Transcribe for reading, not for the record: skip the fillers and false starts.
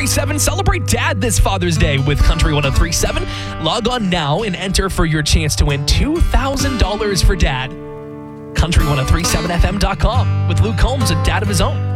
1037. Celebrate Dad this Father's Day with Country 1037. Log on now and enter for your chance to win $2,000 for Dad. Country1037fm.com with Luke Combs, a dad of his own.